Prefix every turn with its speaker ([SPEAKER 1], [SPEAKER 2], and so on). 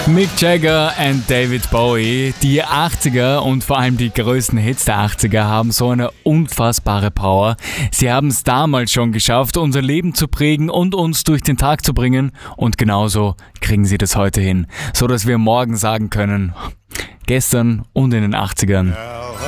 [SPEAKER 1] Mick Jagger und David Bowie. Die 80er und vor allem die größten Hits der 80er haben so eine unfassbare Power. Sie haben es damals schon geschafft, unser Leben zu prägen und uns durch den Tag zu bringen. Und genauso kriegen sie das heute hin, so dass wir morgen sagen können, gestern und in den 80ern